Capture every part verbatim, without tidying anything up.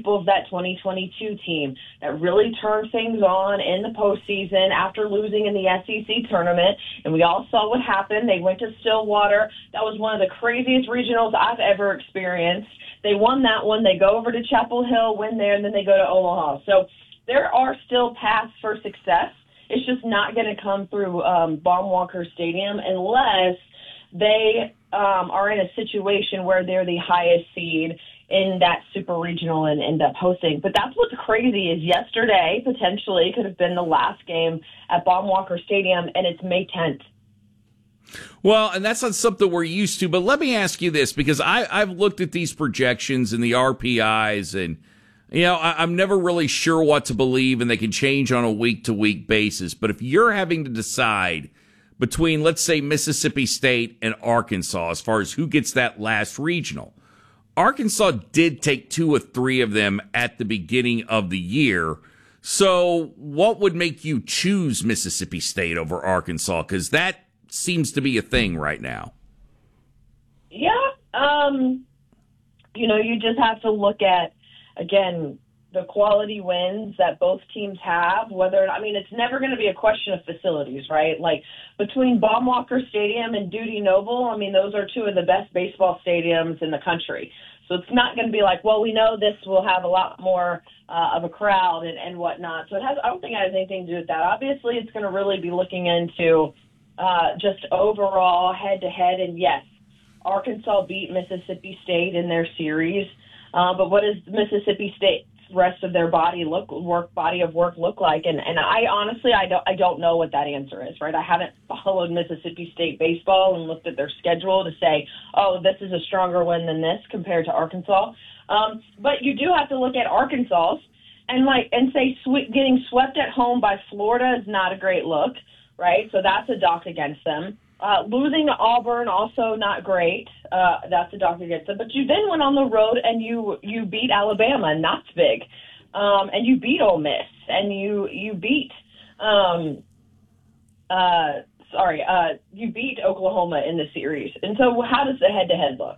example of that twenty twenty-two team that really turned things on in the postseason after losing in the S E C tournament. And we all saw what happened. They went to Stillwater. That was one of the craziest regionals I've ever experienced. They won that one. They go over to Chapel Hill, win there, and then they go to Omaha. So there are still paths for success. It's just not going to come through um, Baum-Walker Stadium unless they um, are in a situation where they're the highest seed in that super regional and end up hosting. But that's what's crazy is yesterday potentially could have been the last game at Baum-Walker Stadium, and it's May tenth. Well, and that's not something we're used to, but let me ask you this, because I, I've looked at these projections and the R P Is, and, you know, I, I'm never really sure what to believe, and they can change on a week-to-week basis. But if you're having to decide between, let's say, Mississippi State and Arkansas as far as who gets that last regional, Arkansas did take two or three of them at the beginning of the year. So what would make you choose Mississippi State over Arkansas? Because that seems to be a thing right now. Yeah. Um, you know, you just have to look at, again, the quality wins that both teams have, whether, I mean, it's never going to be a question of facilities, right? Like between Baum-Walker Stadium and Dudy Noble, I mean, those are two of the best baseball stadiums in the country. So it's not going to be like, well, we know this will have a lot more uh, of a crowd and, and whatnot. So it has, I don't think it has anything to do with that. Obviously, it's going to really be looking into uh, just overall head-to-head. And yes, Arkansas beat Mississippi State in their series. Uh, but what does Mississippi State's rest of their body look work body of work look like? And and I honestly I don't I don't know what that answer is, right? I haven't followed Mississippi State baseball and looked at their schedule to say, oh, this is a stronger win than this compared to Arkansas. Um, but you do have to look at Arkansas's and like and say sw- getting swept at home by Florida is not a great look, right? So that's a dock against them. Uh, losing to Auburn, also not great. Uh, that's a dock against them. But you then went on the road and you you beat Alabama, and that's big. Um, and you beat Ole Miss, and you you beat um, uh, sorry, uh, you beat Oklahoma in the series. And so, how does the head-to-head look?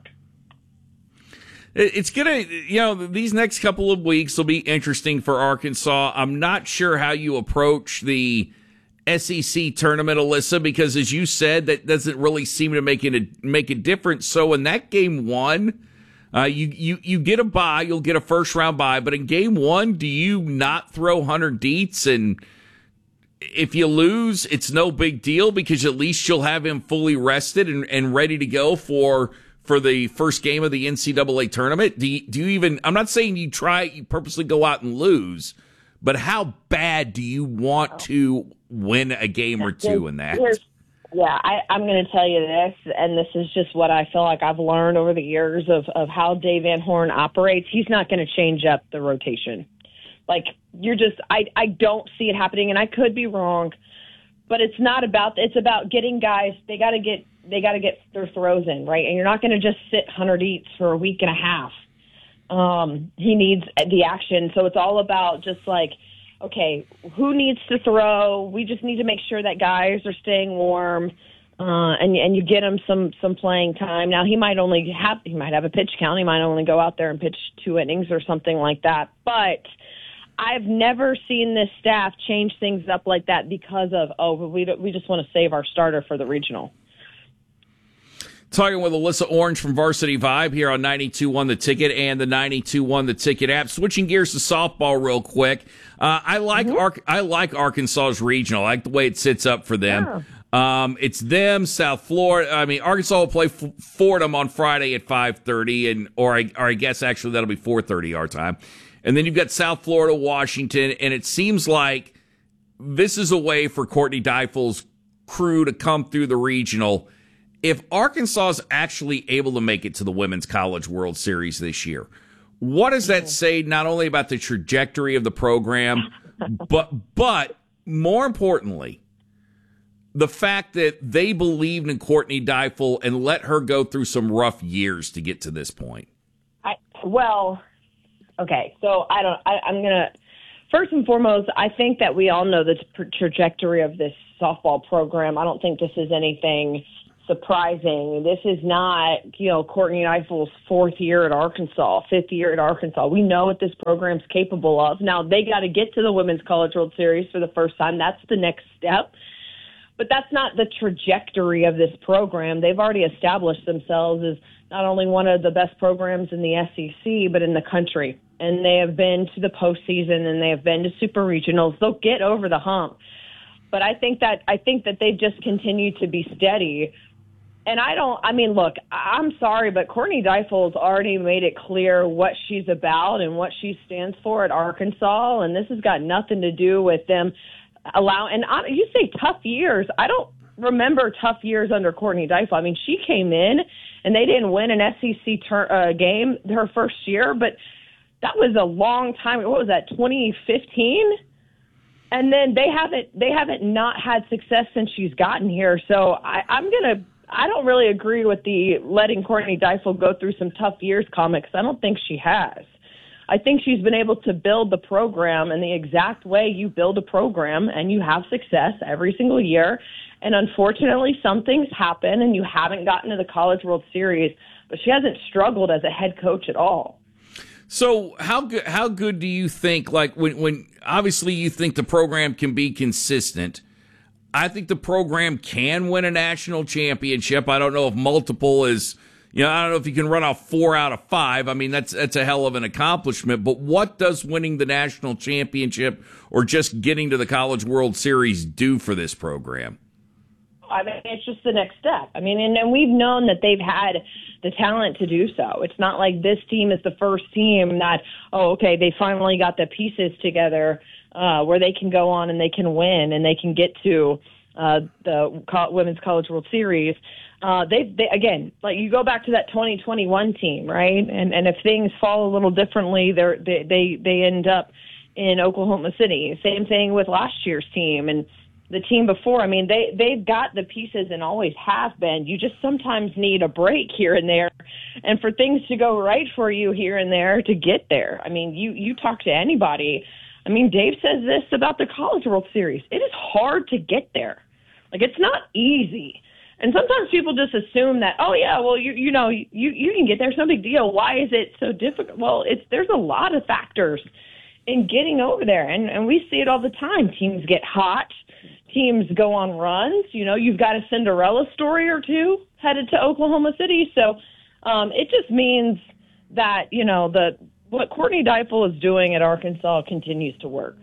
It's gonna, you know, these next couple of weeks will be interesting for Arkansas. I'm not sure how you approach the S E C tournament, Alyssa, because as you said, that doesn't really seem to make it a, make a difference. So in that game one, uh, you, you, you get a bye, you'll get a first round bye, but in game one, do you not throw Hunter Dietz? And if you lose, it's no big deal because at least you'll have him fully rested and, and ready to go for, for the first game of the N C double A tournament. Do you, do you even, I'm not saying you try, you purposely go out and lose, but how bad do you want to win a game or two in that? Yeah, I, I'm going to tell you this, and this is just what I feel like I've learned over the years of, of how Dave Van Horn operates. He's not going to change up the rotation. Like, you're just, I, I don't see it happening, and I could be wrong, but it's not about, it's about getting guys, they got to get, they got to get their throws in, right? And you're not going to just sit Hunter Dietz for a week and a half. Um, he needs the action. So it's all about just like, okay, who needs to throw? We just need to make sure that guys are staying warm, uh, and and you get him some some playing time. Now he might only have he might have a pitch count. He might only go out there and pitch two innings or something like that. But I've never seen this staff change things up like that because of oh we we just want to save our starter for the regional. Talking with Alyssa Orange from Varsity Vibe here on ninety-two point one The Ticket and the ninety-two point one The Ticket app. Switching gears to softball real quick. Uh, I like mm-hmm. Ar- I like Arkansas's regional. I like the way it sits up for them. Yeah. Um, it's them, South Florida. I mean, Arkansas will play F- Fordham on Friday at five thirty, and or I, or I guess actually that'll be four thirty our time. And then you've got South Florida, Washington, and it seems like this is a way for Courtney Deifel's crew to come through the regional. If Arkansas is actually able to make it to the Women's College World Series this year, what does that say not only about the trajectory of the program, but but more importantly, the fact that they believed in Courtney Deifel and let her go through some rough years to get to this point? I, well, okay, so I don't. I, I'm gonna first and foremost. I think that we all know the tra- trajectory of this softball program. I don't think this is anything surprising. This is not, you know, Courtney Eifel's fourth year at Arkansas, fifth year at Arkansas. We know what this program's capable of. Now, they got to get to the Women's College World Series for the first time. That's the next step. But that's not the trajectory of this program. They've already established themselves as not only one of the best programs in the S E C, but in the country. And they have been to the postseason, and they have been to super regionals. They'll get over the hump. But I think that I think that they've just continued to be steady. And I don't, I mean, look, I'm sorry, but Courtney Deifel's already made it clear what she's about and what she stands for at Arkansas. And this has got nothing to do with them allow. And I, you say tough years. I don't remember tough years under Courtney Deifel. I mean, she came in and they didn't win an S E C ter- uh, game her first year, but that was a long time. What was that, twenty fifteen? And then they haven't they haven't not had success since she's gotten here. So I, I'm gonna I don't really agree with the letting Courtney Deifel go through some tough years comment, because I don't think she has. I think she's been able to build the program in the exact way you build a program, and you have success every single year. And unfortunately, some things happen, and you haven't gotten to the College World Series, but she hasn't struggled as a head coach at all. So how good how good do you think, like when, when obviously you think the program can be consistent, I think the program can win a national championship. I don't know if multiple is, you know, I don't know if you can run off four out of five. I mean, that's that's a hell of an accomplishment. But what does winning the national championship or just getting to the College World Series do for this program? I mean, it's just the next step. I mean, and, and we've known that they've had the talent to do so. It's not like this team is the first team that, oh, okay, they finally got the pieces together uh, where they can go on and they can win and they can get to uh, the Co- Women's College World Series. Uh, they, they again, like you go back to that twenty twenty-one team, right? And and if things fall a little differently, they're, they they they end up in Oklahoma City. Same thing with last year's team and the team before. I mean, they they've got the pieces and always have been. You just sometimes need a break here and there, and for things to go right for you here and there to get there. I mean, you you talk to anybody. I mean, Dave says this about the College World Series. It is hard to get there. Like, it's not easy. And sometimes people just assume that, oh, yeah, well, you you know, you, you can get there. It's no big deal. Why is it so difficult? Well, it's there's a lot of factors in getting over there, and, and we see it all the time. Teams get hot. Teams go on runs. You know, you've got a Cinderella story or two headed to Oklahoma City. So um, it just means that, you know, the what Courtney Deifel is doing at Arkansas continues to work.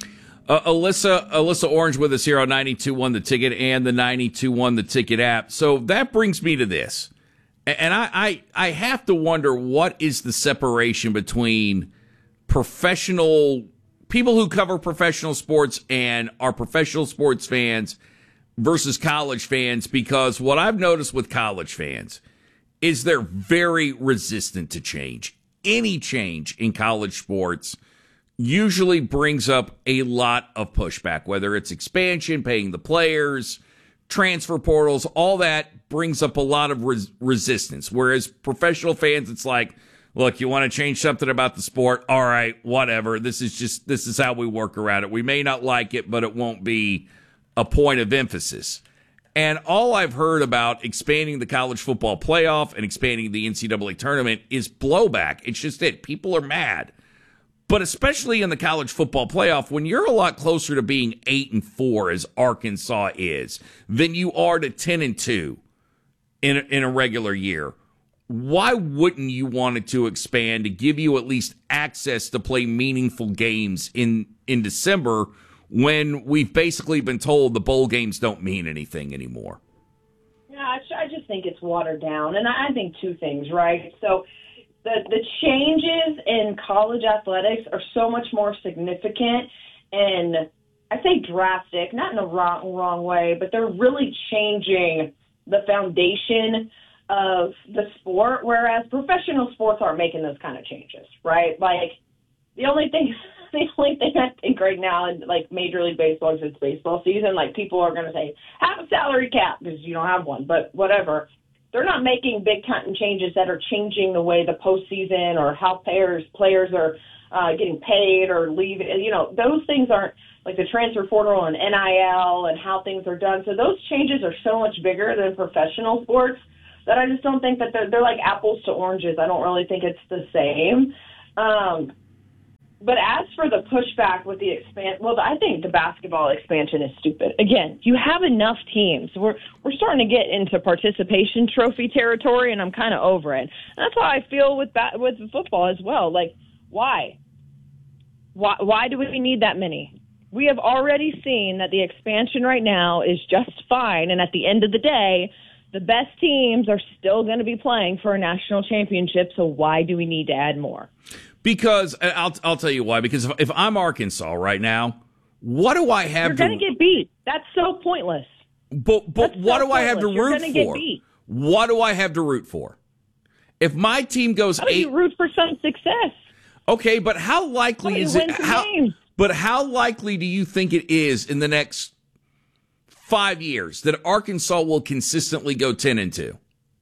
Uh, Alyssa, Alyssa Orange with us here on ninety-two point one The Ticket and the ninety-two point one The Ticket app. So that brings me to this. And I, I, I have to wonder, what is the separation between professional people who cover professional sports and are professional sports fans versus college fans? Because what I've noticed with college fans is they're very resistant to change. Any change in college sports usually brings up a lot of pushback, whether it's expansion, paying the players, transfer portals, all that brings up a lot of res- resistance. Whereas professional fans, it's like, look, you want to change something about the sport? All right, whatever. This is just, this is how we work around it. We may not like it, but it won't be a point of emphasis. And all I've heard about expanding the college football playoff and expanding the N C double A tournament is blowback. It's just it. People are mad. But especially in the college football playoff, when you're a lot closer to being eight and four, as Arkansas is, than you are to ten and two in a, in a regular year, why wouldn't you want it to expand to give you at least access to play meaningful games in, in December, when we've basically been told the bowl games don't mean anything anymore? Yeah, I, I just think it's watered down. And I think two things, right? So the, the changes in college athletics are so much more significant and I say drastic, not in a wrong, wrong way, but they're really changing the foundation of the sport, whereas professional sports aren't making those kind of changes, right? Like, the only thing, the only thing I think right now, in like Major League Baseball, is it's baseball season. Like, people are going to say, have a salary cap, because you don't have one, but whatever. They're not making big time changes that are changing the way the postseason or how players players are uh, getting paid or leaving. You know, those things aren't like the transfer portal and N I L and how things are done. So those changes are so much bigger than professional sports that I just don't think that they're, they're like apples to oranges. I don't really think it's the same. Um, but as for the pushback with the expand, well, I think the basketball expansion is stupid. Again, you have enough teams. We're we're starting to get into participation trophy territory, and I'm kind of over it. And that's how I feel with ba- with football as well. Like, why? Why why do we need that many? We have already seen that the expansion right now is just fine, and at the end of the day, the best teams are still going to be playing for a national championship, so why do we need to add more? Because, I'll I'll tell you why, because if, if I'm Arkansas right now, what do I have You're to... You're going to get beat. That's so pointless. But, but That's what so do I have to You're root gonna get for? Beat. What do I have to root for? If my team goes How do eight... you root for some success? Okay, but how likely How do you is win it... some How, games? but how likely do you think it is in the next five years that Arkansas will consistently go ten and two?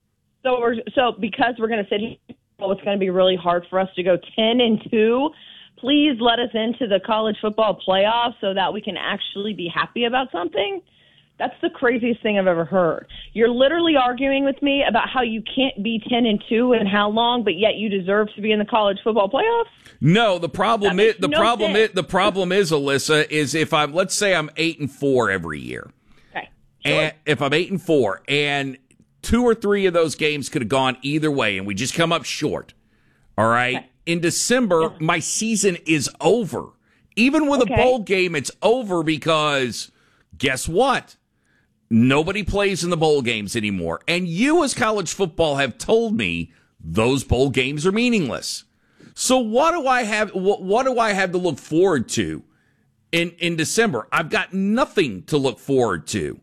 So we're so because we're going to sit here, oh, it's going to be really hard for us to go ten and two. Please let us into the college football playoffs so that we can actually be happy about something. That's the craziest thing I've ever heard. You're literally arguing with me about how you can't be ten and two and how long, but yet you deserve to be in the college football playoffs. No, the problem is the no problem sense. is the problem is, Alyssa, is if I'm let's say I'm eight and four every year. Okay. Sure. And if I'm eight and four and two or three of those games could have gone either way and we just come up short. All right. Okay. In December, yeah. my season is over. Even with okay. a bowl game, it's over because guess what? Nobody plays in the bowl games anymore. And you as college football have told me those bowl games are meaningless. So what do I have what, what do I have to look forward to in in December? I've got nothing to look forward to.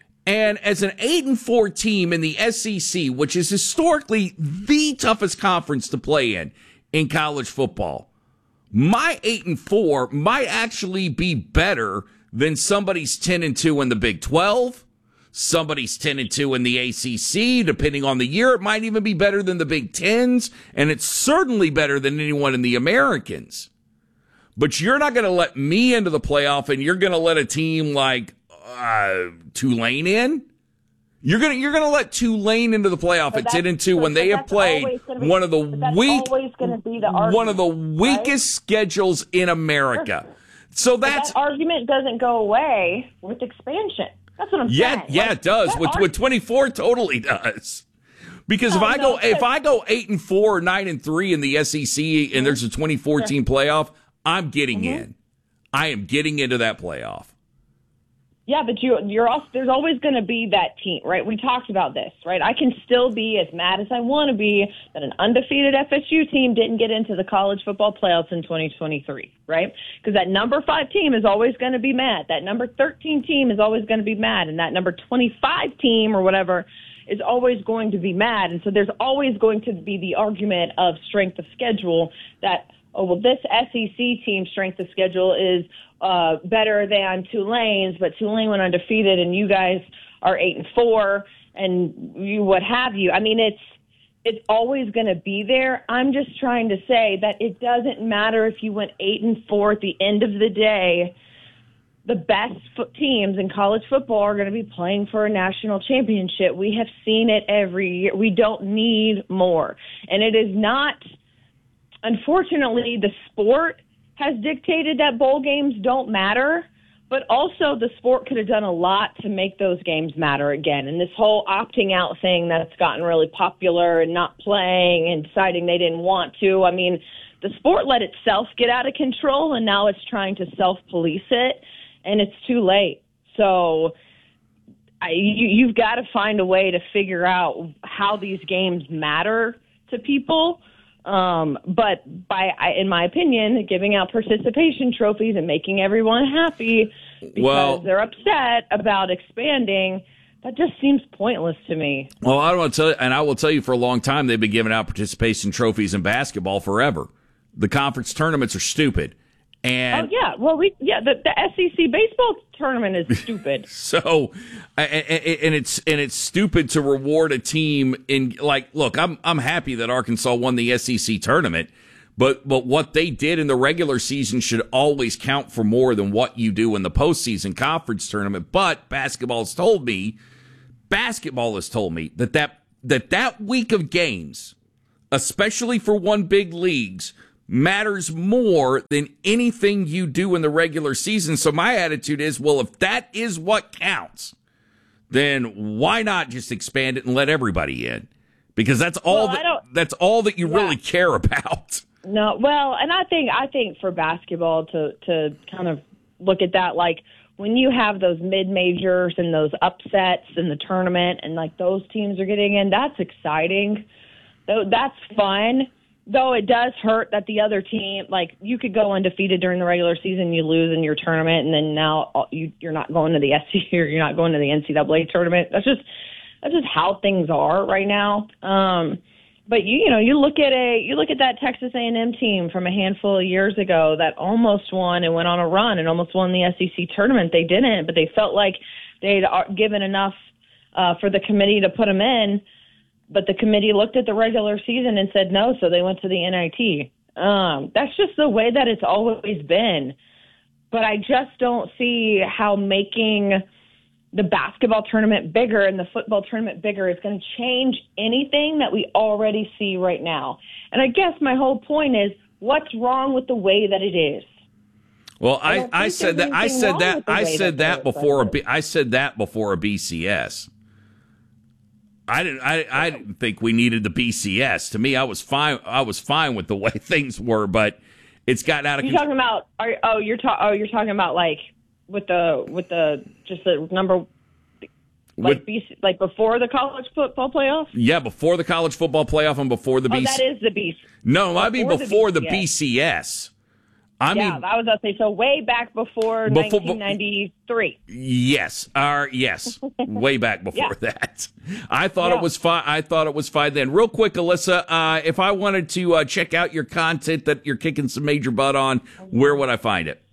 And as an eight and four team in the S E C, which is historically the toughest conference to play in in college football, my eight and four might actually be better than somebody's ten and two in the Big twelve. Somebody's ten and two in the A C C, depending on the year. It might even be better than the Big Tens, and it's certainly better than anyone in the Americans. But you're not going to let me into the playoff, and you're going to let a team like uh, Tulane in? You're going to you're going to let Tulane into the playoff at ten and two when they have played be, one of the weak the one of the weakest right? schedules in America. Sure. So that's that argument doesn't go away with expansion. That's what I'm yeah, saying. Yeah, like, it does. With, with twenty-four, totally does. Because no, if I no, go if I go eight and four or nine and three in the S E C and there's a twenty-four team playoff, I'm getting mm-hmm. in. I am getting into that playoff. Yeah, but you, you're also, there's always going to be that team, right? We talked about this, right? I can still be as mad as I want to be that an undefeated F S U team didn't get into the college football playoffs in twenty twenty-three, right? Because that number five team is always going to be mad. That number thirteen team is always going to be mad. And that number twenty-five team or whatever is always going to be mad. And so there's always going to be the argument of strength of schedule that, oh, well, this S E C team's strength of schedule is uh, better than Tulane's, but Tulane went undefeated and you guys are eight and four and you what have you. I mean, it's it's always going to be there. I'm just trying to say that it doesn't matter if you went eight and four at the end of the day. The best fo- teams in college football are going to be playing for a national championship. We have seen it every year. We don't need more. And it is not, unfortunately, the sport has dictated that bowl games don't matter, but also the sport could have done a lot to make those games matter again. And this whole opting out thing that's gotten really popular and not playing and deciding they didn't want to, I mean, the sport let itself get out of control, and now it's trying to self-police it, and it's too late. So I, you, you've got to find a way to figure out how these games matter to people. Um, but by, I, in my opinion, giving out participation trophies and making everyone happy because well, they're upset about expanding, that just seems pointless to me. Well, I don't want to tell you, and I will tell you for a long time, they've been giving out participation trophies in basketball forever. The conference tournaments are stupid. And oh yeah, well we yeah the, the S E C baseball tournament is stupid. So, and, and it's and it's stupid to reward a team in like. Look, I'm I'm happy that Arkansas won the S E C tournament, But but what they did in the regular season should always count for more than what you do in the postseason conference tournament. But basketball has told me, basketball has told me that that, that, that week of games, especially for one big leagues, matters more than anything you do in the regular season. So my attitude is, well, if that is what counts, then why not just expand it and let everybody in? Because that's all well, that, that's all that you yeah. really care about. No, well, and I think I think for basketball to to kind of look at that, like when you have those mid majors and those upsets in the tournament, and like those teams are getting in, that's exciting. That's fun. Though it does hurt that the other team, like you could go undefeated during the regular season, you lose in your tournament, and then now you, you're not going to the S C or you're not going to the N C double A tournament. That's just that's just how things are right now. Um, but you you know you look at a you look at that Texas A and M team from a handful of years ago that almost won and went on a run and almost won the S E C tournament. They didn't, but they felt like they'd given enough uh, for the committee to put them in. But the committee looked at the regular season and said no, so they went to the N I T. Um, that's just the way that it's always been. But I just don't see how making the basketball tournament bigger and the football tournament bigger is going to change anything that we already see right now. And I guess my whole point is, what's wrong with the way that it is? Well, I, I, I said that I said that I said that, that before a B, I said that before a B C S. I didn't. I, I didn't think we needed the B C S. To me, I was fine. I was fine with the way things were, but it's gotten out of control. You're talking about? Are, oh, you're talking. Oh, you're talking about like with the with the just the number, like with, B C, like before the college football playoff. Yeah, before the college football playoff and before the oh, B C S. That is the B C S. No, before I mean before the, the B C S. I yeah, mean, I was about to say, so way back before, before nineteen ninety-three. Yes, uh, yes, way back before yeah. that. I thought yeah. it was fine. I thought it was fine then. Real quick, Alyssa, uh, if I wanted to uh, check out your content that you're kicking some major butt on, where would I find it?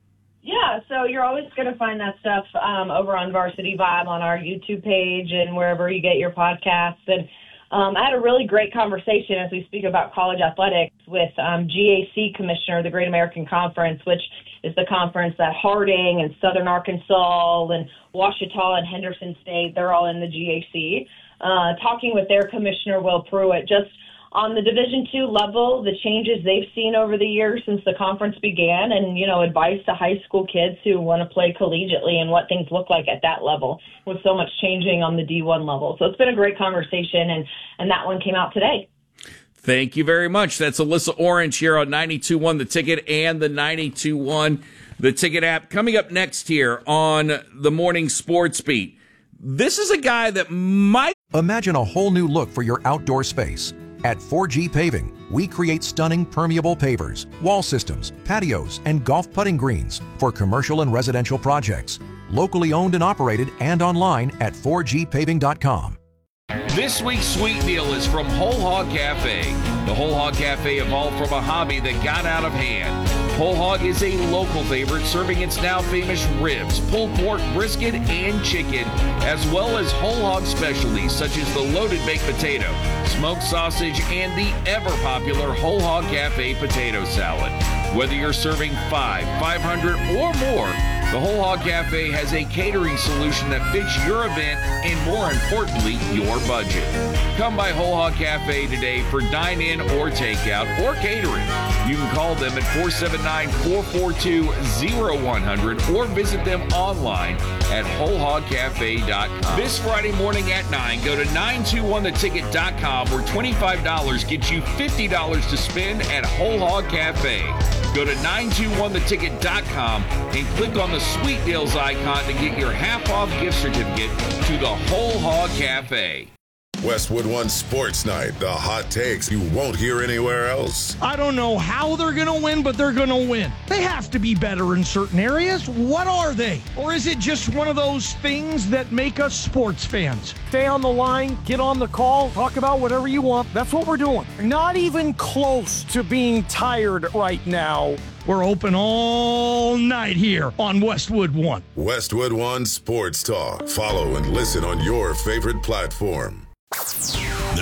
Yeah, so you're always going to find that stuff um, over on Varsity Vibe on our YouTube page and wherever you get your podcasts. And Um, I had a really great conversation as we speak about college athletics with um, G A C Commissioner of the Great American Conference, which is the conference that Harding and Southern Arkansas and Ouachita and Henderson State, they're all in the G A C, uh, talking with their commissioner, Will Pruitt, just on the Division two level, the changes they've seen over the years since the conference began, and, you know, advice to high school kids who want to play collegiately and what things look like at that level with so much changing on the D one level. So it's been a great conversation, and, and that one came out today. Thank you very much. That's Alyssa Orange here on ninety-two point one The Ticket and the ninety-two point one The Ticket app. Coming up next here on the Morning Sports Beat, this is a guy that might... Imagine a whole new look for your outdoor space. At four G Paving, we create stunning permeable pavers, wall systems, patios, and golf putting greens for commercial and residential projects. Locally owned and operated and online at four G paving dot com. This week's sweet deal is from Whole Hog Cafe. The Whole Hog Cafe evolved from a hobby that got out of hand. Whole Hog is a local favorite, serving its now famous ribs, pulled pork, brisket, and chicken, as well as whole hog specialties such as the loaded baked potato, smoked sausage, and the ever-popular Whole Hog Cafe potato salad. Whether you're serving five, five hundred, or more, the Whole Hog Cafe has a catering solution that fits your event and, more importantly, your budget. Come by Whole Hog Cafe today for dine-in or takeout or catering. You can call them at four seven nine, four four two, zero one zero zero or visit them online at whole hog cafe dot com. This Friday morning at nine, go to nine two one the ticket dot com where twenty-five dollars gets you fifty dollars to spend at Whole Hog Cafe. Go to nine two one the ticket dot com and click on the Sweet Deals icon to get your half-off gift certificate to the Whole Hog Cafe. Westwood One Sports Night, the hot takes you won't hear anywhere else. I don't know how they're going to win, but they're going to win. They have to be better in certain areas. What are they? Or is it just one of those things that make us sports fans? Stay on the line, get on the call, talk about whatever you want. That's what we're doing. Not even close to being tired right now. We're open all night here on Westwood One. Westwood One Sports Talk. Follow and listen on your favorite platform. There's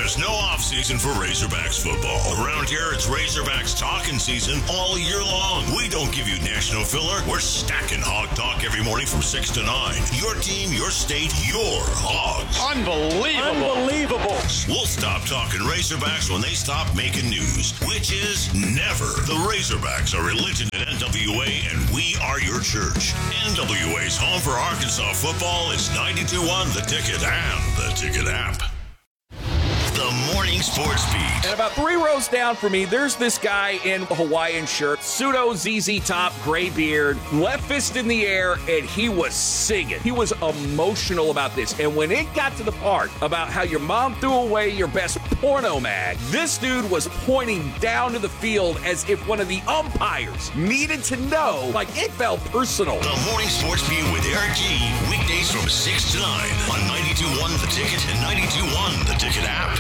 There's no off-season for Razorbacks football. Around here, it's Razorbacks talking season all year long. We don't give you national filler. We're stacking Hog Talk every morning from six to nine. Your team, your state, your Hogs. Unbelievable. Unbelievable. We'll stop talking Razorbacks when they stop making news, which is never. The Razorbacks are religion at N W A, and we are your church. N W A's home for Arkansas football is ninety-two point one The Ticket and the Ticket app. The Morning Sports Beat. And about three rows down from me, there's this guy in a Hawaiian shirt, pseudo Z Z top, gray beard, left fist in the air, and he was singing. He was emotional about this. And when it got to the part about how your mom threw away your best porno mag, this dude was pointing down to the field as if one of the umpires needed to know, like it felt personal. The Morning Sports Beat with Eric G. Weekdays from six to nine on ninety-two point one The Ticket and ninety-two point one The Ticket app.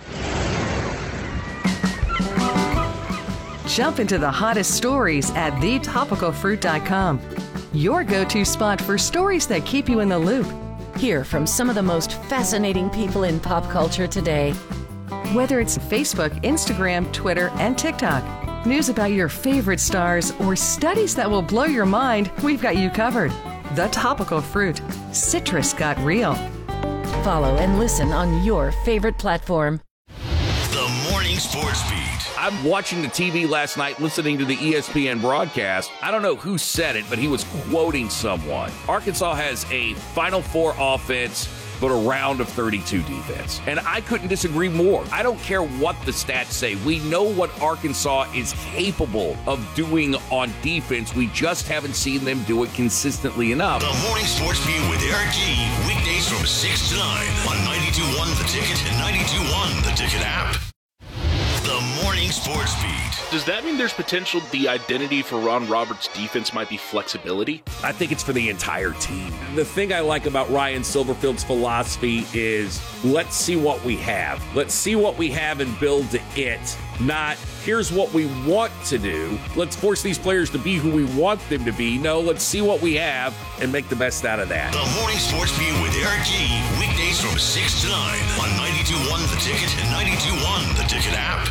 Jump into the hottest stories at the topical fruit dot com. Your go-to spot for stories that keep you in the loop. Hear from some of the most fascinating people in pop culture today. Whether it's Facebook, Instagram, Twitter, and TikTok, news about your favorite stars, or studies that will blow your mind, we've got you covered. The Topical Fruit. Citrus got real. Follow and listen on your favorite platform. The Morning Sports Beat. I'm watching the T V last night, listening to the E S P N broadcast. I don't know who said it, but he was quoting someone. Arkansas has a Final Four offense, but a round of thirty-two defense. And I couldn't disagree more. I don't care what the stats say. We know what Arkansas is capable of doing on defense. We just haven't seen them do it consistently enough. The Morning Sports Beat with Eric G. Weekdays from six to nine on ninety-two point one The Ticket and ninety-two point one The Ticket app. The Morning Sports Beat. Does that mean there's potential the identity for Ron Roberts' defense might be flexibility? I think it's for the entire team. The thing I like about Ryan Silverfield's philosophy is let's see what we have. Let's see what we have and build to it. Not, here's what we want to do. Let's force these players to be who we want them to be. No, let's see what we have and make the best out of that. The Morning Sports Beat with Eric G. Weekdays from six to nine on ninety-two point one The Ticket and ninety-two point one The Ticket app.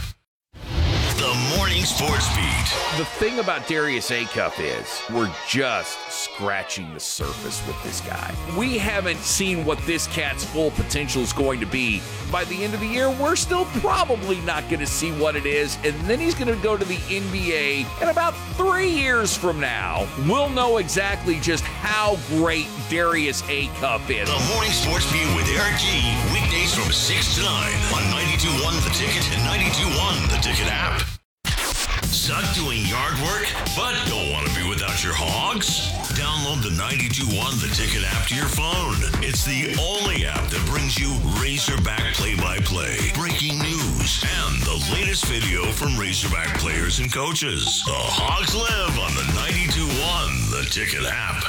The Morning Sports Beat. The thing about Darius Acuff is we're just scratching the surface with this guy. We haven't seen what this cat's full potential is going to be. By the end of the year, we're still probably not going to see what it is, and then he's going to go to the N B A, and about three years from now, we'll know exactly just how great Darius Acuff is. The Morning Sports Beat with Eric G. Weekdays from six to nine on ninety-two point one The Ticket and ninety-two point one The Ticket app. Suck doing yard work, but don't want to be without your hogs? Download the ninety-two point one The Ticket app to your phone. It's the only app that brings you Razorback play-by-play, breaking news, and the latest video from Razorback players and coaches. The Hogs live on the ninety-two point one The Ticket app.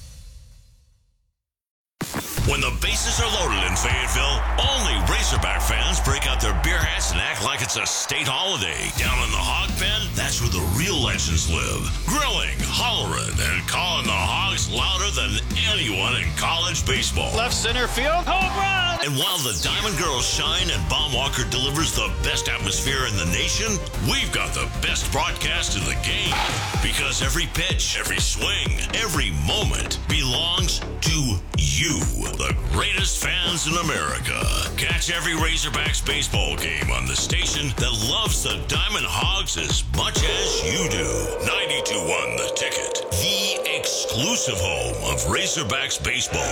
When the bases are loaded in Fayetteville, only Razorback fans break out their beer hats and act like it's a state holiday. Down in the Hog Pen, that's where the real legends live. Grilling, hollering, and calling the Hogs louder than anyone in college baseball. Left center field, home run! And while the Diamond Girls shine and Baumwalker delivers the best atmosphere in the nation, we've got the best broadcast in the game. Because every pitch, every swing, every moment belongs to you, the greatest fans in America. Catch every Razorbacks baseball game on the station that loves the Diamond Hogs as much as you do. ninety-two point one The Ticket, the exclusive home of Razorbacks baseball.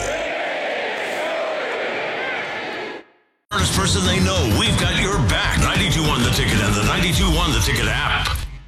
First person they know, we've got your back. ninety-two point one The Ticket and the ninety-two point one The Ticket app.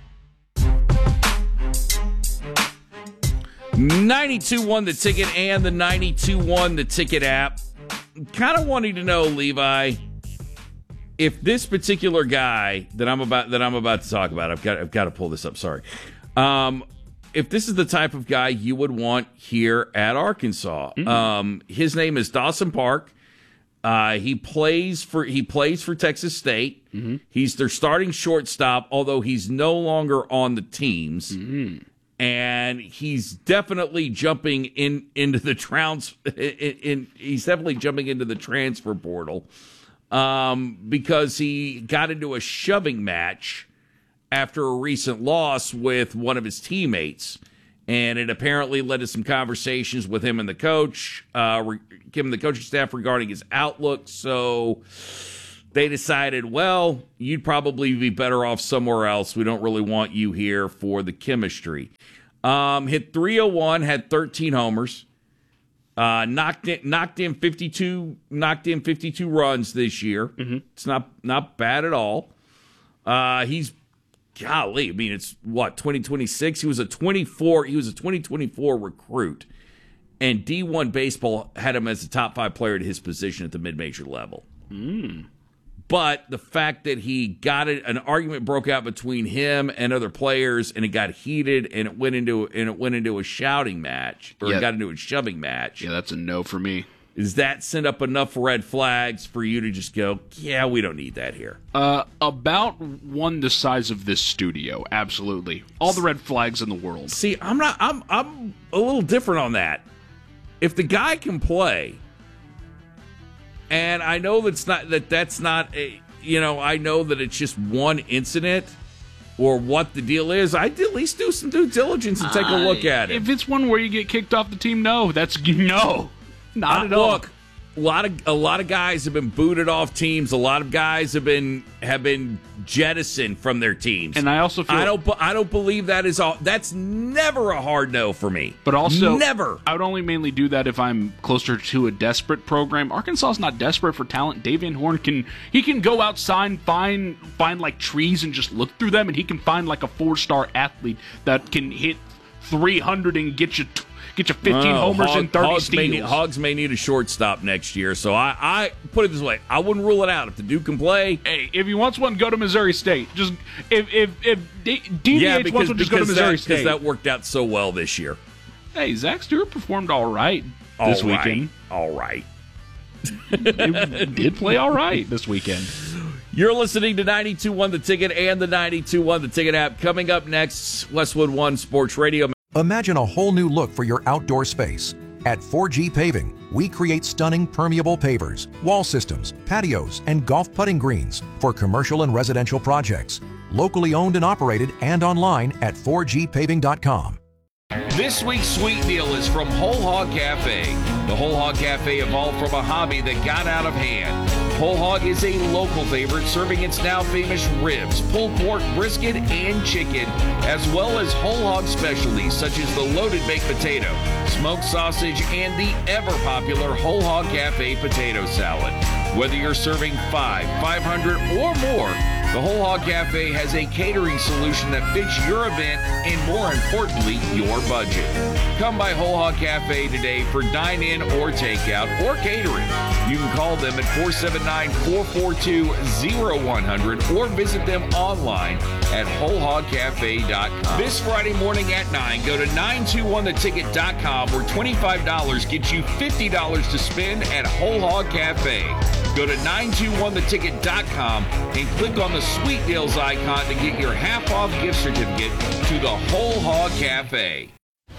ninety-two point one The Ticket and the ninety-two point one The Ticket app. Kind of wanting to know, Levi, if this particular guy that I'm about that I'm about to talk about, I've got I've got to pull this up. Sorry, um, if this is the type of guy you would want here at Arkansas. Mm-hmm. Um, his name is Dawson Park. Uh, he plays for he plays for Texas State. Mm-hmm. He's their starting shortstop, although he's no longer on the teams. Mm-hmm. And he's definitely jumping in into the trans. In, in he's definitely jumping into the transfer portal. um, because he got into a shoving match after a recent loss with one of his teammates. And it apparently led to some conversations with him and the coach, uh, re- him and the coaching staff regarding his outlook. So they decided, well, you'd probably be better off somewhere else. We don't really want you here for the chemistry. Um, hit three oh one, had thirteen homers, uh, knocked in, knocked in fifty-two, knocked in fifty-two runs this year. Mm-hmm. It's not not bad at all. Uh, he's golly, I mean, it's what, twenty twenty-six? He was a twenty-four. He was a twenty twenty-four recruit, and D one Baseball had him as a top five player at his position at the mid-major level. Mm. But the fact that he got it, an argument broke out between him and other players, and it got heated, and it went into and it went into a shouting match, or yeah. it got into a shoving match. Yeah, that's a no for me. Does that send up enough red flags for you to just go, yeah, we don't need that here? Uh, about one the size of this studio, absolutely. All the red flags in the world. See, I'm not. I'm. I'm a little different on that. If the guy can play, and I know that's not that that's not a, you know, I know that it's just one incident or what the deal is. I'd at least do some due diligence and take a look at it. If it's one where you get kicked off the team, no, that's no. Not uh, at all. Look, a lot of a lot of guys have been booted off teams. A lot of guys have been have been jettisoned from their teams. And I also feel I don't I don't believe that is all. That's never a hard no for me. But also, never. I would only mainly do that if I'm closer to a desperate program. Arkansas is not desperate for talent. Dave Van Horn can he can go outside and find find like trees and just look through them, and he can find like a four star athlete that can hit three hundred and get you. T- Get you fifteen oh, homers Hog, and thirty Hogs steals. May need, Hogs may need a shortstop next year, so I, I put it this way: I wouldn't rule it out if the dude can play. Hey, if he wants one, go to Missouri State. Just if if if D V H yeah, because, wants one, just go to Missouri that, State. Because that worked out so well this year. Hey, Zach Stewart performed all right all this right. weekend. All right, it did play all right this weekend. You're listening to ninety-two point one The Ticket and the ninety-two point one The Ticket app. Coming up next, Westwood One Sports Radio. Imagine a whole new look for your outdoor space. At four G Paving, we create stunning permeable pavers, wall systems, patios, and golf putting greens for commercial and residential projects. Locally owned and operated and online at four G paving dot com. This week's sweet deal is from Whole Hog Cafe. The Whole Hog Cafe evolved from a hobby that got out of hand. Whole Hog is a local favorite, serving its now famous ribs, pulled pork, brisket, and chicken, as well as whole hog specialties such as the loaded baked potato, smoked sausage, and the ever-popular Whole Hog Cafe potato salad. Whether you're serving five, five hundred, or more, the Whole Hog Cafe has a catering solution that fits your event and, more importantly, your budget. Come by Whole Hog Cafe today for dine-in or takeout or catering. You can call them at four seven nine, four four two, zero one zero zero or visit them online at whole hog cafe dot com. This Friday morning at nine, go to nine two one the ticket dot com where twenty-five dollars gets you fifty dollars to spend at Whole Hog Cafe. Go to nine two one the ticket dot com and click on the Sweet Deals icon to get your half-off gift certificate to the Whole Hog Cafe.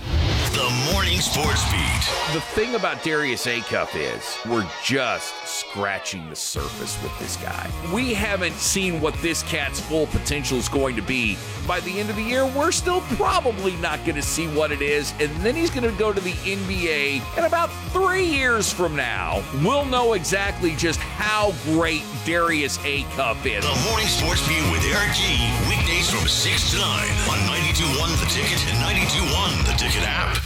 The Morning Sports Beat. The thing about Darius Acuff is we're just scratching the surface with this guy. We haven't seen what this cat's full potential is going to be. By the end of the year, we're still probably not going to see what it is, and then he's going to go to the N B A, and about three years from now, we'll know exactly just how great Darius Acuff is. The Morning Sports Beat with Eric G. Weekdays from six to nine on ninety-two point one The Ticket and ninety-two point one The Ticket app.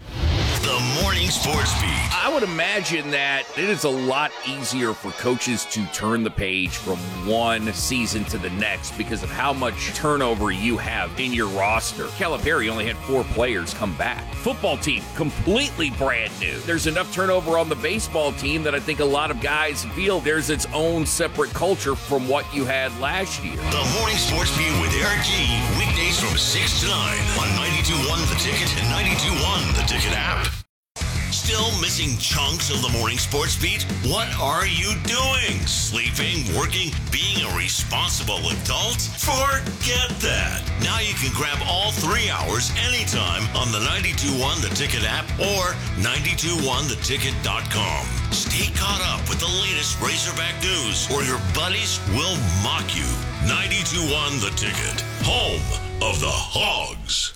The Morning Sports Beat. I would imagine that it is a lot easier for coaches to turn the page from one season to the next because of how much turnover you have in your roster. Calipari only had four players come back. Football team, completely brand new. There's enough turnover on the baseball team that I think a lot of guys feel there's its own separate culture from what you had last year. The Morning Sports Beat with Eric G. Weekdays from six to nine on ninety-two point one The Ticket and ninety-two point one The Ticket app. Still missing chunks of the Morning Sports Beat? What are you doing? Sleeping, working, being a responsible adult? Forget that. Now you can grab all three hours anytime on the ninety-two point one The Ticket app or ninety-two point one the ticket dot com. Stay Get caught up with the latest Razorback news, or your buddies will mock you. ninety-two point one The Ticket, home of the Hogs.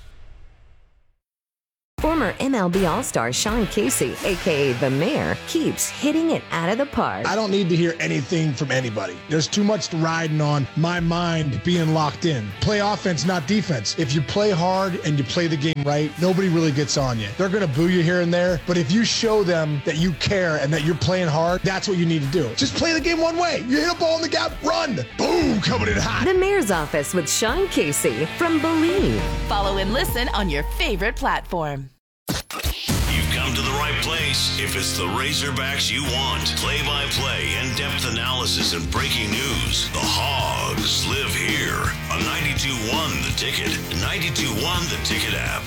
Former M L B All-Star Sean Casey, a k a. The Mayor, keeps hitting it out of the park. I don't need to hear anything from anybody. There's too much riding on my mind being locked in. Play offense, not defense. If you play hard and you play the game right, nobody really gets on you. They're going to boo you here and there, but if you show them that you care and that you're playing hard, that's what you need to do. Just play the game one way. You hit a ball in the gap, run. Boom, coming in hot. The Mayor's Office with Sean Casey from Believe. Follow and listen on your favorite platform. You've come to the right place if it's the Razorbacks you want. Play-by-play, in-depth analysis, and breaking news. The Hogs live here on ninety-two point one The Ticket, ninety-two point one The Ticket app.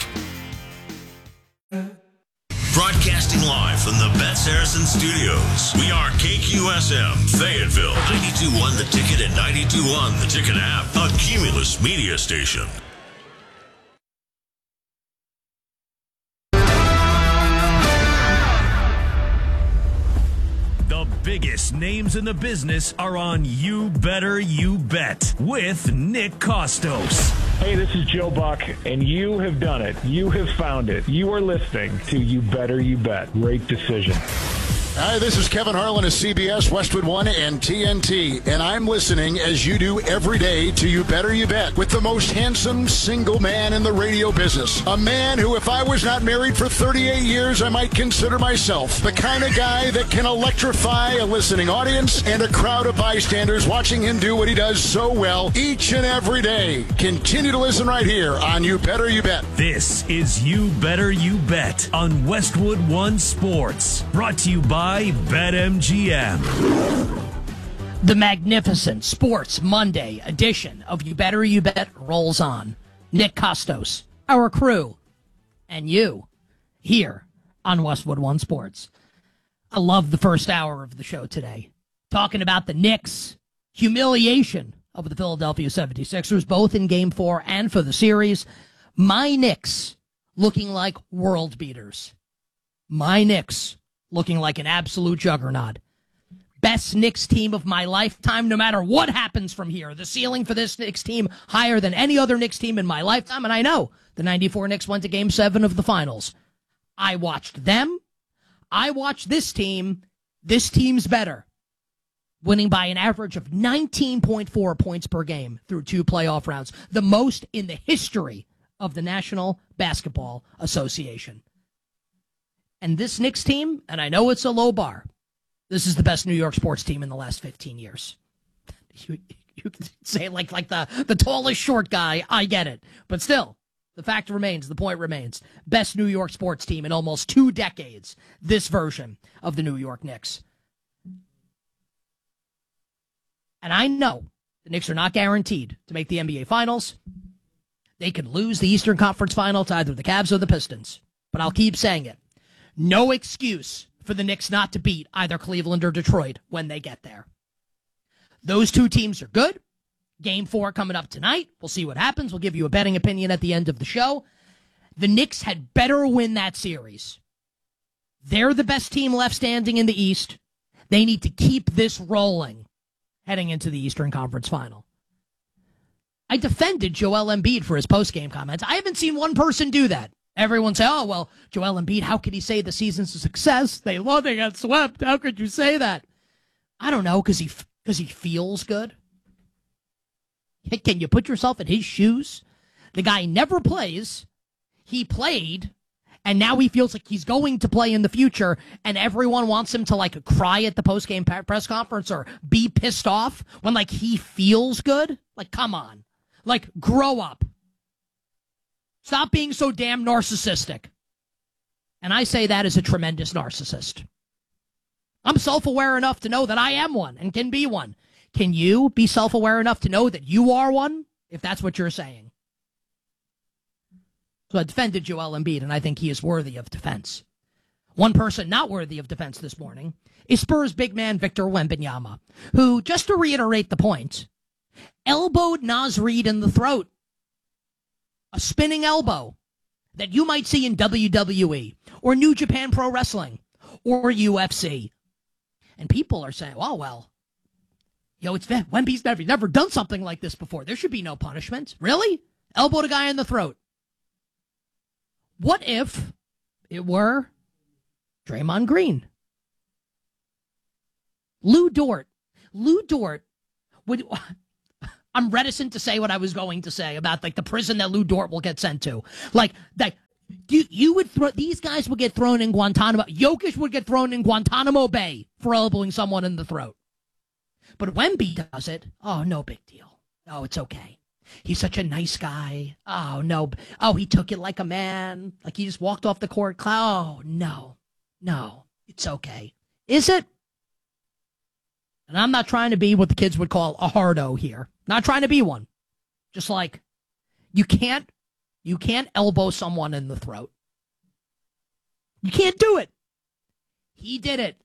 Broadcasting live from the Bet Saracen Studios. We are K Q S M, Fayetteville, ninety-two point one The Ticket and ninety-two point one The Ticket app, a Cumulus media station. The biggest names in the business are on You Better You Bet with Nick Kostos. Hey, this is Joe Buck, and you have done it. You have found it. You are listening to You Better You Bet. Great decision. Hi, this is Kevin Harlan of C B S, Westwood One, and T N T, and I'm listening as you do every day to You Better You Bet with the most handsome single man in the radio business. A man who, if I was not married for thirty-eight years, I might consider myself the kind of guy that can electrify a listening audience and a crowd of bystanders watching him do what he does so well each and every day. Continue to listen right here on You Better You Bet. This is You Better You Bet on Westwood One Sports, brought to you by BetMGM. The magnificent Sports Monday edition of You Better You Bet rolls on. Nick Kostos, our crew, and you here on Westwood One Sports. I love the first hour of the show today. Talking about the Knicks' humiliation of the Philadelphia seventy-sixers, both in Game four and for the series. My Knicks looking like world beaters. My Knicks looking like an absolute juggernaut. Best Knicks team of my lifetime, no matter what happens from here. The ceiling for this Knicks team higher than any other Knicks team in my lifetime, and I know the ninety-four Knicks went to Game seven of the finals. I watched them. I watched this team. This team's better. Winning by an average of nineteen point four points per game through two playoff rounds, the most in the history of the National Basketball Association. And this Knicks team, and I know it's a low bar, this is the best New York sports team in the last fifteen years. You, you can say it like, like the, the tallest short guy, I get it. But still, the fact remains, the point remains. Best New York sports team in almost two decades, this version of the New York Knicks. And I know the Knicks are not guaranteed to make the N B A Finals. They could lose the Eastern Conference Final to either the Cavs or the Pistons. But I'll keep saying it. No excuse for the Knicks not to beat either Cleveland or Detroit when they get there. Those two teams are good. Game four coming up tonight. We'll see what happens. We'll give you a betting opinion at the end of the show. The Knicks had better win that series. They're the best team left standing in the East. They need to keep this rolling heading into the Eastern Conference Final. I defended Joel Embiid for his post-game comments. I haven't seen one person do that. Everyone say, oh, well, Joel Embiid, how could he say the season's a success? They love they got swept. How could you say that? I don't know, because he, because he feels good. Can you put yourself in his shoes? The guy never plays. He played, and now he feels like he's going to play in the future, and everyone wants him to, like, cry at the post-game press conference or be pissed off when, like, he feels good? Like, come on. Like, grow up. Stop being so damn narcissistic. And I say that as a tremendous narcissist. I'm self-aware enough to know that I am one and can be one. Can you be self-aware enough to know that you are one, if that's what you're saying? So I defended Joel Embiid, and I think he is worthy of defense. One person not worthy of defense this morning is Spurs big man Victor Wembanyama, who, just to reiterate the point, elbowed Naz Reid in the throat. A spinning elbow that you might see in W W E or New Japan Pro Wrestling or U F C. And people are saying, oh, well, you know, it's Wemby's never, never done something like this before. There should be no punishment. Really? Elbowed a guy in the throat. What if it were Draymond Green? Lou Dort. Lou Dort would... I'm reticent to say what I was going to say about like the prison that Lou Dort will get sent to. Like, like you, you would throw, these guys would get thrown in Guantanamo. Jokic would get thrown in Guantanamo Bay for elbowing someone in the throat. But Wemby does it. Oh, no big deal. Oh, it's okay. He's such a nice guy. Oh, no. Oh, he took it like a man. Like he just walked off the court. Oh, no. No. It's okay. Is it? And I'm not trying to be what the kids would call a hardo here. Not trying to be one. Just like, you can't, you can't elbow someone in the throat. You can't do it. He did it.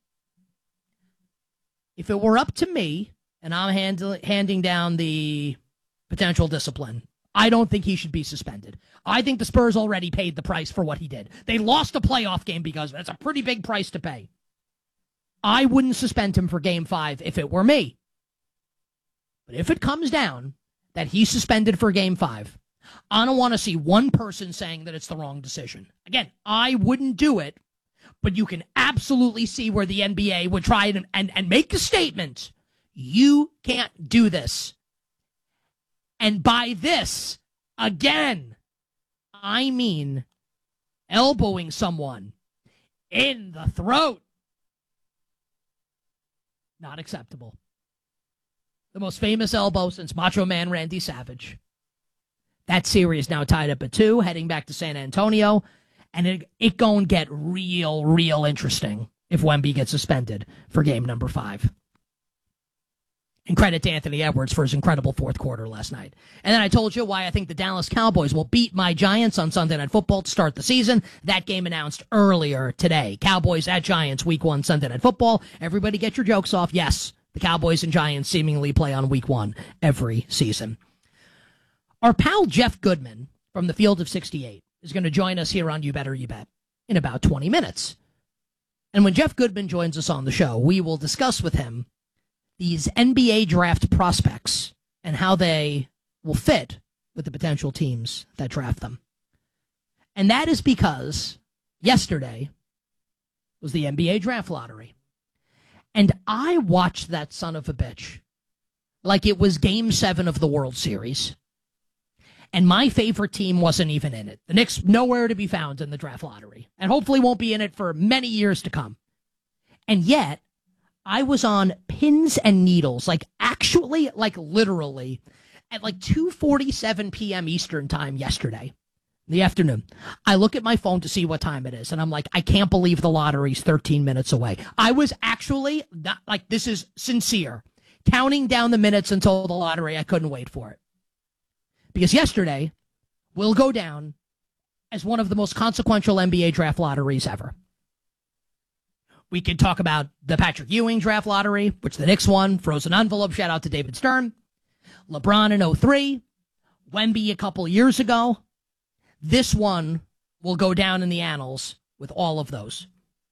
If it were up to me, and I'm hand, handing down the potential discipline, I don't think he should be suspended. I think the Spurs already paid the price for what he did. They lost a playoff game because that's a pretty big price to pay. I wouldn't suspend him for game five if it were me. But if it comes down that he's suspended for game five, I don't want to see one person saying that it's the wrong decision. Again, I wouldn't do it, but you can absolutely see where the N B A would try and, and, and make a statement. You can't do this. And by this, again, I mean elbowing someone in the throat. Not acceptable. The most famous elbow since Macho Man Randy Savage. That series now tied up at two, heading back to San Antonio. And it, it going to get real, real interesting if Wemby gets suspended for game number five. And credit to Anthony Edwards for his incredible fourth quarter last night. And then I told you why I think the Dallas Cowboys will beat my Giants on Sunday Night Football to start the season. That game announced earlier today. Cowboys at Giants, week one, Sunday Night Football. Everybody get your jokes off. Yes, the Cowboys and Giants seemingly play on week one every season. Our pal Jeff Goodman from the Field of sixty-eight is going to join us here on You Better You Bet in about twenty minutes. And when Jeff Goodman joins us on the show, we will discuss with him these N B A draft prospects and how they will fit with the potential teams that draft them. And that is because yesterday was the N B A draft lottery. And I watched that son of a bitch like it was game seven of the World Series. And my favorite team wasn't even in it. The Knicks nowhere to be found in the draft lottery. And hopefully won't be in it for many years to come. And yet, I was on pins and needles, like actually, like literally, at like two forty-seven p.m. Eastern time yesterday, in the afternoon. I look at my phone to see what time it is, and I'm like, I can't believe the lottery's thirteen minutes away. I was actually, not, like, this is sincere, counting down the minutes until the lottery. I couldn't wait for it. Because yesterday will go down as one of the most consequential N B A draft lotteries ever. We could talk about the Patrick Ewing draft lottery, which the Knicks won. Frozen envelope, shout out to David Stern. LeBron in oh three. Wemby a couple years ago. This one will go down in the annals with all of those.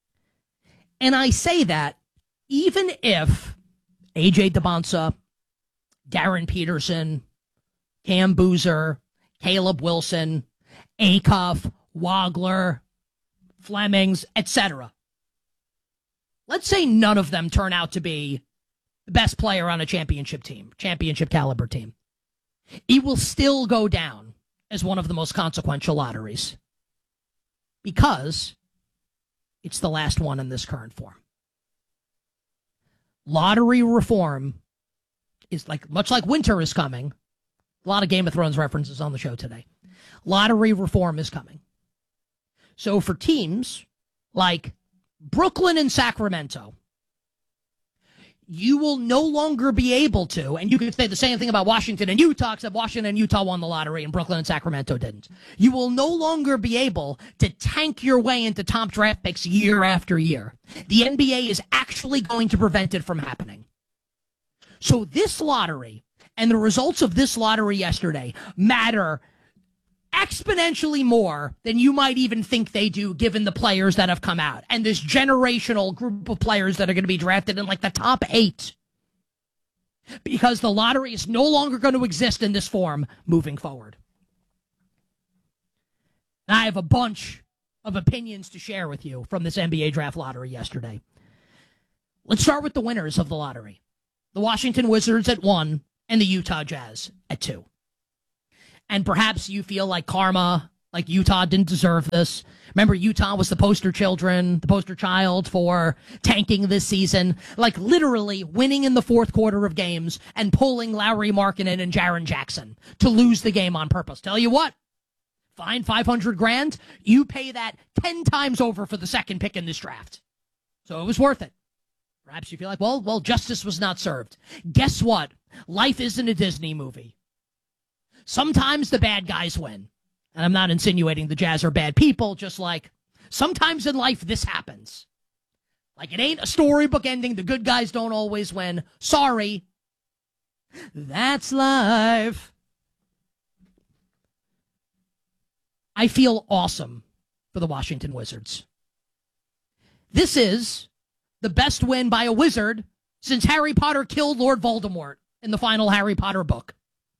And I say that even if A J DeBonsa, Darren Peterson, Cam Boozer, Caleb Wilson, Acuff, Wagler, Flemings, et cetera. Let's say none of them turn out to be the best player on a championship team, championship caliber team. It will still go down as one of the most consequential lotteries because it's the last one in this current form. Lottery reform is like, much like winter is coming. A lot of Game of Thrones references on the show today. Lottery reform is coming. So for teams like Brooklyn and Sacramento, you will no longer be able to, and you can say the same thing about Washington and Utah, except Washington and Utah won the lottery and Brooklyn and Sacramento didn't. You will no longer be able to tank your way into top draft picks year after year. The N B A is actually going to prevent it from happening. So this lottery and the results of this lottery yesterday matter exponentially more than you might even think they do, given the players that have come out and this generational group of players that are going to be drafted in like the top eight, because the lottery is no longer going to exist in this form moving forward. And I have a bunch of opinions to share with you from this N B A draft lottery yesterday. Let's start with the winners of the lottery. The Washington Wizards at one and the Utah Jazz at two. And perhaps you feel like karma, like Utah didn't deserve this. Remember, Utah was the poster children, the poster child for tanking this season, like literally winning in the fourth quarter of games and pulling Lauri Markkanen and Jaren Jackson to lose the game on purpose. Tell you what, fine, five hundred grand, you pay that ten times over for the second pick in this draft. So it was worth it. Perhaps you feel like, well, well, justice was not served. Guess what? Life isn't a Disney movie. Sometimes the bad guys win. And I'm not insinuating the Jazz are bad people, just like sometimes in life this happens. Like it ain't a storybook ending. The good guys don't always win. Sorry. That's life. I feel awesome for the Washington Wizards. This is the best win by a Wizard since Harry Potter killed Lord Voldemort in the final Harry Potter book.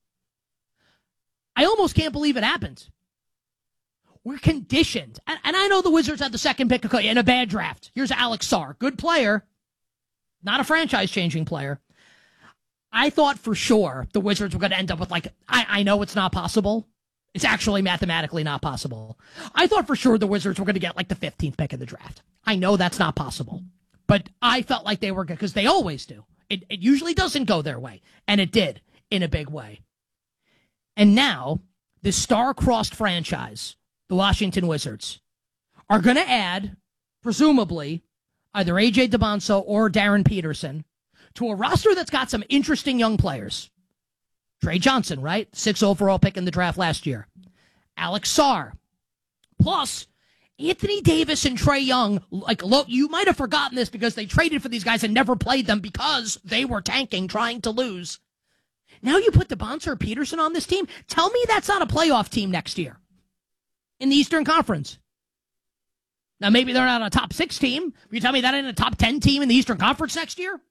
I almost can't believe it happened. We're conditioned. And, and I know the Wizards had the second pick in a bad draft. Here's Alex Sarr. Good player. Not a franchise-changing player. I thought for sure the Wizards were going to end up with, like, I, I know it's not possible. It's actually mathematically not possible. I thought for sure the Wizards were going to get, like, the fifteenth pick in the draft. I know that's not possible. But I felt like they were good, because they always do. It, it usually doesn't go their way. And it did in a big way. And now, this star-crossed franchise, the Washington Wizards, are going to add, presumably, either A J DeBonso or Darren Peterson to a roster that's got some interesting young players. Trey Johnson, right? Sixth overall pick in the draft last year. Alex Sarr. Plus, Anthony Davis and Trae Young, like, look, you might have forgotten this because they traded for these guys and never played them because they were tanking, trying to lose. Now you put DeBonso or Peterson on this team? Tell me that's not a playoff team next year in the Eastern Conference. Now, maybe they're not a top six team. You tell me that ain't a top ten team in the Eastern Conference next year?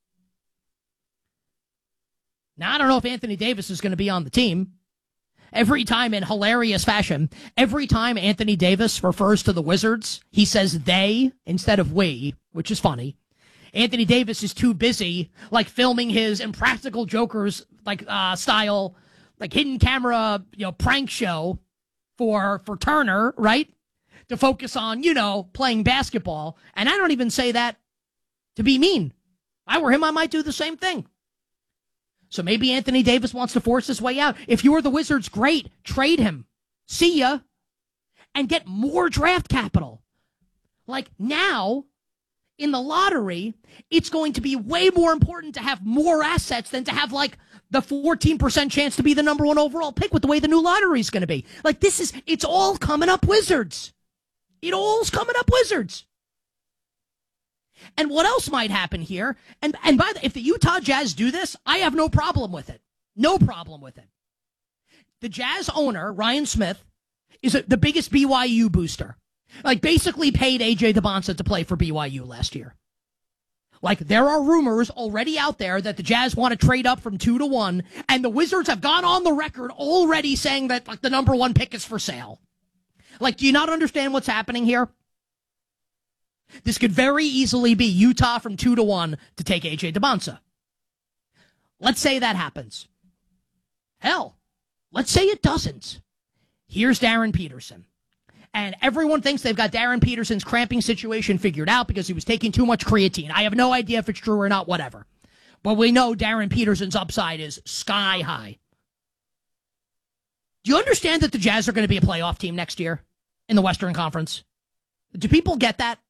Now, I don't know if Anthony Davis is going to be on the team. Every time, in hilarious fashion, every time Anthony Davis refers to the Wizards, he says they instead of we, which is funny. Anthony Davis is too busy, like, filming his Impractical Jokers, like, uh, style, like, hidden camera, you know, prank show for, for Turner, right? To focus on, you know, playing basketball. And I don't even say that to be mean. If I were him, I might do the same thing. So maybe Anthony Davis wants to force his way out. If you're the Wizards, great. Trade him. See ya. And get more draft capital. Like, now, in the lottery, it's going to be way more important to have more assets than to have, like, the fourteen percent chance to be the number one overall pick with the way the new lottery is going to be. Like, this is, it's all coming up Wizards. It all's coming up Wizards. And what else might happen here? And and by the if the Utah Jazz do this, I have no problem with it. No problem with it. The Jazz owner, Ryan Smith, is a, the biggest B Y U booster. Like, basically paid A J DeBonso to play for B Y U last year. Like, there are rumors already out there that the Jazz want to trade up from two to one, and the Wizards have gone on the record already saying that, like, the number one pick is for sale. Like, do you not understand what's happening here? This could very easily be Utah from two to one to take A J DeBonso. Let's say that happens. Hell, let's say it doesn't. Here's Darren Peterson. And everyone thinks they've got Darren Peterson's cramping situation figured out because he was taking too much creatine. I have no idea if it's true or not, whatever. But we know Darren Peterson's upside is sky high. Do you understand that the Jazz are going to be a playoff team next year in the Western Conference? Do people get that?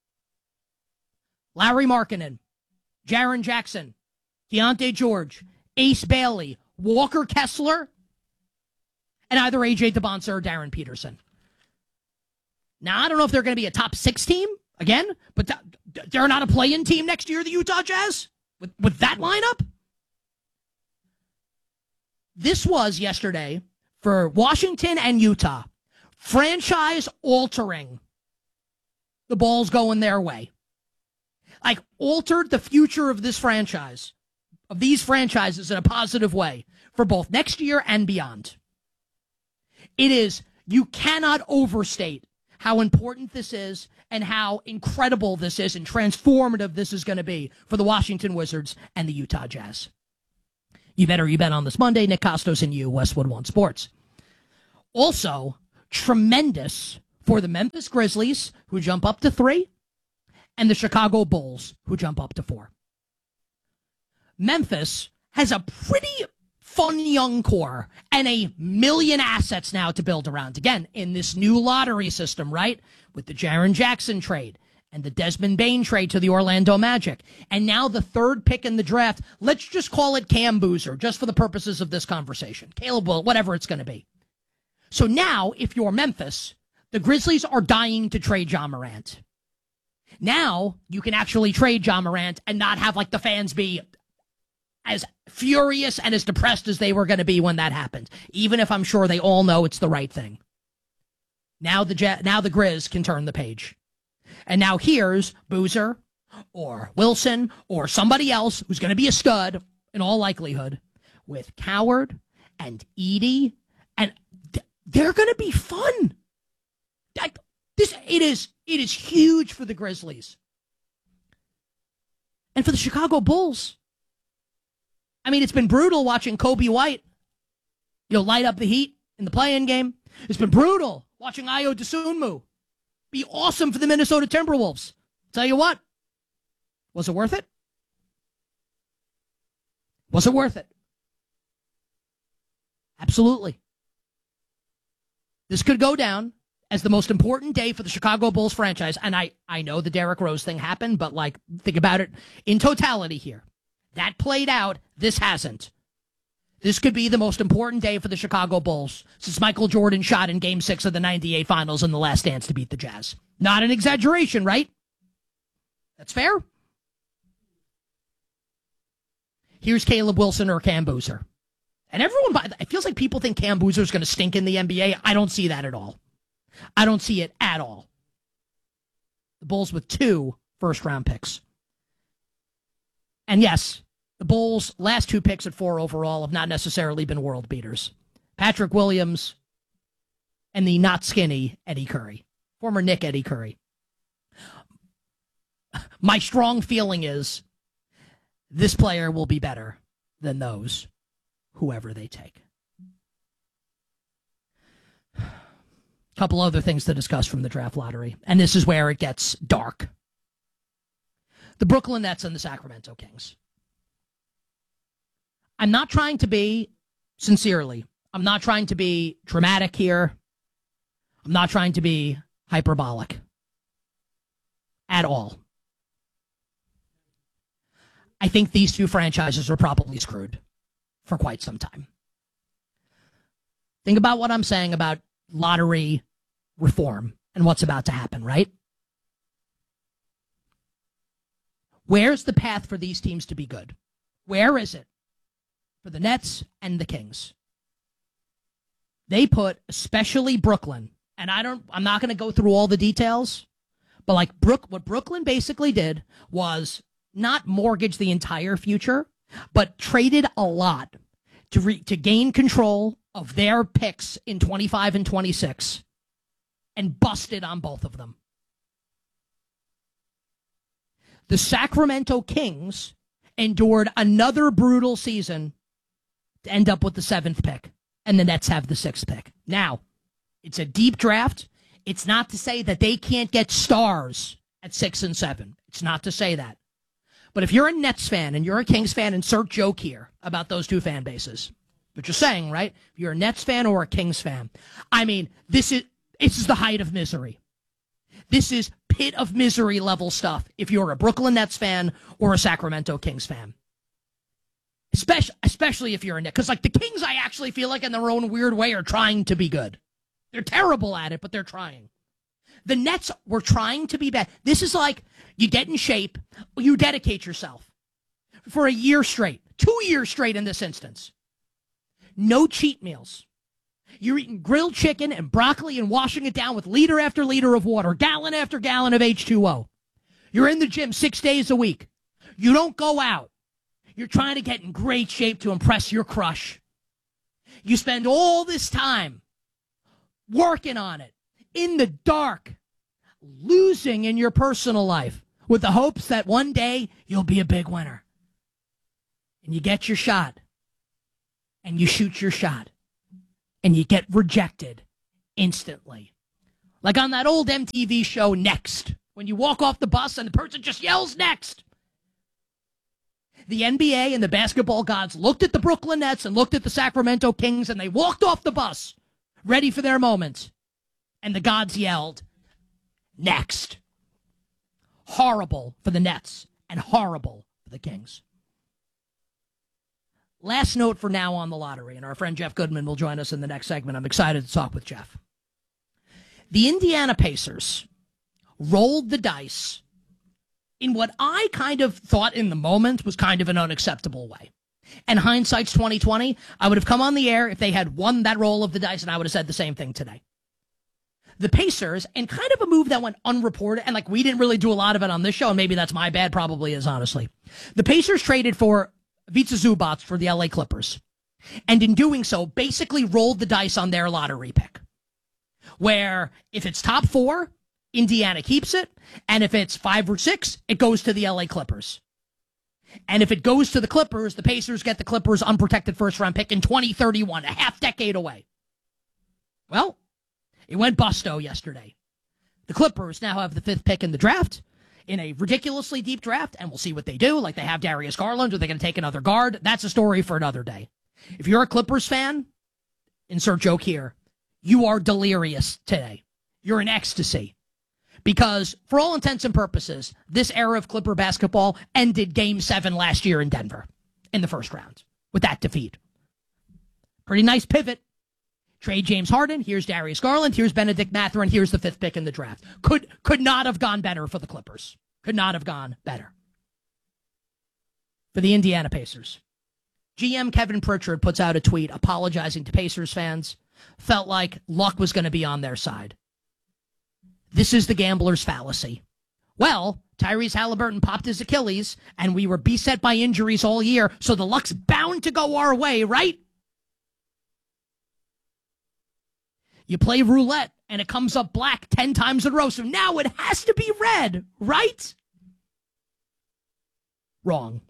Lauri Markkanen, Jaren Jackson, Keontae George, Ace Bailey, Walker Kessler, and either A J DeBonso or Darren Peterson. Now, I don't know if they're going to be a top six team, again, but th- they're not a play-in team next year, the Utah Jazz, with, with that lineup? This was, yesterday, for Washington and Utah, franchise altering. The ball's going their way. Like, altered the future of this franchise, of these franchises in a positive way for both next year and beyond. It is, you cannot overstate how important this is and how incredible this is and transformative this is going to be for the Washington Wizards and the Utah Jazz. You better you bet on this Monday. Nick Costos and you, Westwood One Sports. Also, tremendous for the Memphis Grizzlies, who jump up to three, and the Chicago Bulls, who jump up to four. Memphis has a pretty fun young core and a million assets now to build around. Again, in this new lottery system, right? With the Jaren Jackson trade and the Desmond Bane trade to the Orlando Magic. And now the third pick in the draft. Let's just call it Cam Boozer, just for the purposes of this conversation. Caleb Will, whatever it's going to be. So now, if you're Memphis, the Grizzlies are dying to trade Ja Morant. Now, you can actually trade Ja Morant and not have, like, the fans be as furious and as depressed as they were going to be when that happened, even if I'm sure they all know it's the right thing. Now the Ja- now the Grizz can turn the page. And now here's Boozer or Wilson or somebody else who's going to be a stud in all likelihood with Coward and Edey, and th- they're going to be fun. Like, this, it is, it is huge for the Grizzlies. And for the Chicago Bulls, I mean, it's been brutal watching Kobe White, you know, light up the Heat in the play-in game. It's been brutal watching Ayo Dosunmu be awesome for the Minnesota Timberwolves. Tell you what, was it worth it? Was it worth it? Absolutely. This could go down as the most important day for the Chicago Bulls franchise. And I, I know the Derrick Rose thing happened, but, like, think about it in totality here. That played out. This hasn't. This could be the most important day for the Chicago Bulls since Michael Jordan shot in Game six of the ninety-eight Finals in the Last Dance to beat the Jazz. Not an exaggeration, right? That's fair? Here's Caleb Wilson or Cam Boozer. And everyone, it feels like people think Cam Boozer is going to stink in the N B A. I don't see that at all. I don't see it at all. The Bulls with two first-round picks. And yes, the Bulls' last two picks at four overall have not necessarily been world beaters. Patrick Williams and the not skinny Eddie Curry, former Nick Eddie Curry. My strong feeling is this player will be better than those, whoever they take. A couple other things to discuss from the draft lottery, and this is where it gets dark. The Brooklyn Nets and the Sacramento Kings. I'm not trying to be, sincerely, I'm not trying to be dramatic here. I'm not trying to be hyperbolic. At all. I think these two franchises are probably screwed for quite some time. Think about what I'm saying about lottery reform and what's about to happen, right? Where's the path for these teams to be good? Where is it for the Nets and the Kings? They put, especially Brooklyn, and I don't, I'm not going to go through all the details, but like Brook, what Brooklyn basically did was not mortgage the entire future, but traded a lot to re, to gain control of their picks in twenty-five and twenty-six and busted on both of them. The Sacramento Kings endured another brutal season to end up with the seventh pick, and the Nets have the sixth pick. Now, it's a deep draft. It's not to say that they can't get stars at six and seven. It's not to say that. But if you're a Nets fan and you're a Kings fan, insert joke here about those two fan bases. But you're saying, right? If you're a Nets fan or a Kings fan, I mean, this is this is the height of misery. This is pit of misery level stuff if you're a Brooklyn Nets fan or a Sacramento Kings fan. Especially, especially if you're a Nets. Because, like, the Kings, I actually feel like in their own weird way are trying to be good. They're terrible at it, but they're trying. The Nets were trying to be bad. This is like you get in shape, you dedicate yourself for a year straight, two years straight in this instance. No cheat meals. You're eating grilled chicken and broccoli and washing it down with liter after liter of water, gallon after gallon of H two O. You're in the gym six days a week. You don't go out. You're trying to get in great shape to impress your crush. You spend all this time working on it, in the dark, losing in your personal life, with the hopes that one day you'll be a big winner. And you get your shot, and you shoot your shot, and you get rejected instantly. Like on that old M T V show, Next, when you walk off the bus and the person just yells, "Next!" The N B A and the basketball gods looked at the Brooklyn Nets and looked at the Sacramento Kings, and they walked off the bus, ready for their moment. And the gods yelled, "Next." Horrible for the Nets and horrible for the Kings. Last note for now on the lottery, and our friend Jeff Goodman will join us in the next segment. I'm excited to talk with Jeff. The Indiana Pacers rolled the dice in what I kind of thought in the moment was kind of an unacceptable way. And hindsight's twenty twenty, I would have come on the air if they had won that roll of the dice, and I would have said the same thing today. The Pacers, and kind of a move that went unreported, and like we didn't really do a lot of it on this show, and maybe that's my bad, probably is, honestly. The Pacers traded for Ivica Zubac for the L A Clippers, and in doing so, basically rolled the dice on their lottery pick, where if it's top four, Indiana keeps it, and if it's five or six, it goes to the L A Clippers. And if it goes to the Clippers, the Pacers get the Clippers' unprotected first-round pick in twenty thirty-one, a half decade away. Well, it went busto yesterday. The Clippers now have the fifth pick in the draft, in a ridiculously deep draft, and we'll see what they do. Like they have Darius Garland, or they're going to take another guard. That's a story for another day. If you're a Clippers fan, insert joke here, you are delirious today. You're in ecstasy. Because for all intents and purposes, this era of Clipper basketball ended Game seven last year in Denver in the first round with that defeat. Pretty nice pivot. Trade James Harden. Here's Darius Garland. Here's Benedict Mathurin. Here's the fifth pick in the draft. Could could not have gone better for the Clippers. Could not have gone better. For the Indiana Pacers, G M Kevin Pritchard puts out a tweet apologizing to Pacers fans. Felt like luck was going to be on their side. This is the gambler's fallacy. Well, Tyrese Halliburton popped his Achilles, and we were beset by injuries all year, so the luck's bound to go our way, right? You play roulette, and it comes up black ten times in a row, so now it has to be red, right? Wrong.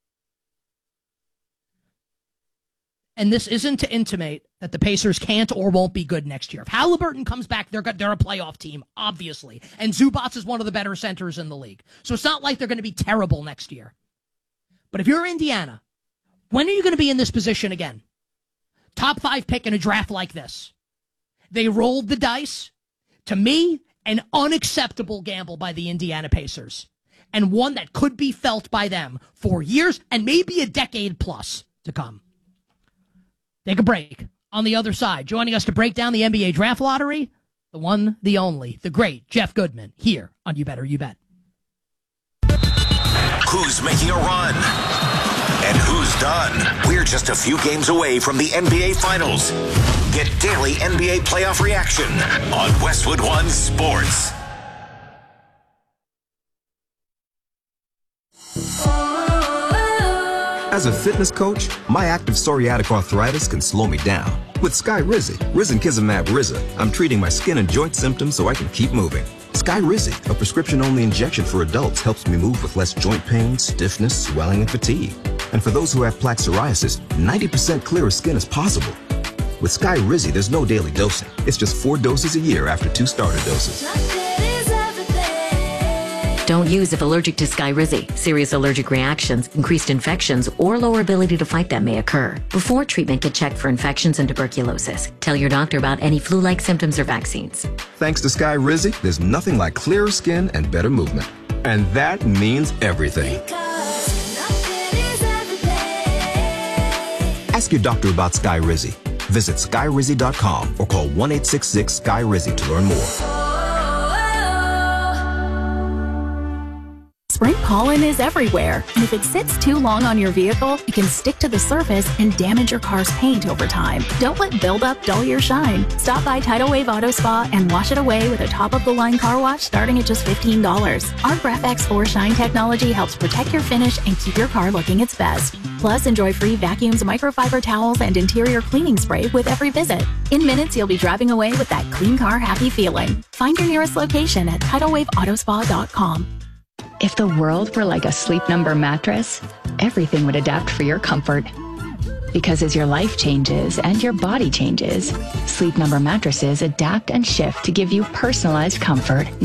And this isn't to intimate that the Pacers can't or won't be good next year. If Halliburton comes back, they're they're a playoff team, obviously. And Zubac is one of the better centers in the league. So it's not like they're going to be terrible next year. But if you're Indiana, when are you going to be in this position again? Top five pick in a draft like this. They rolled the dice. To me, an unacceptable gamble by the Indiana Pacers. And one that could be felt by them for years and maybe a decade plus to come. Take a break. On the other side, joining us to break down the N B A draft lottery, the one, the only, the great Jeff Goodman, here on You Better You Bet. Who's making a run? And who's done? We're just a few games away from the N B A Finals. Get daily N B A playoff reaction on Westwood One Sports. As a fitness coach, my active psoriatic arthritis can slow me down. With Skyrizi, Risankizumab Riza, I'm treating my skin and joint symptoms so I can keep moving. Skyrizi, a prescription-only injection for adults, helps me move with less joint pain, stiffness, swelling, and fatigue. And for those who have plaque psoriasis, ninety percent clearer skin is possible. With Skyrizi, there's no daily dosing. It's just four doses a year after two starter doses. Don't use if allergic to Skyrizi. Serious allergic reactions, increased infections, or lower ability to fight them may occur. Before treatment, get checked for infections and tuberculosis. Tell your doctor about any flu-like symptoms or vaccines. Thanks to Skyrizi, there's nothing like clearer skin and better movement. And that means everything. Ask your doctor about Skyrizi. Visit Skyrizi dot com or call one eight six six Sky Rizi to learn more. Spring pollen is everywhere, and if it sits too long on your vehicle, it can stick to the surface and damage your car's paint over time. Don't let buildup dull your shine. Stop by Tidal Wave Auto Spa and wash it away with a top-of-the-line car wash starting at just fifteen dollars. Our Graph-X four Shine technology helps protect your finish and keep your car looking its best. Plus, enjoy free vacuums, microfiber towels, and interior cleaning spray with every visit. In minutes, you'll be driving away with that clean car happy feeling. Find your nearest location at tidal wave auto spa dot com. If the world were like a Sleep Number mattress, everything would adapt for your comfort. Because as your life changes and your body changes, Sleep Number mattresses adapt and shift to give you personalized comfort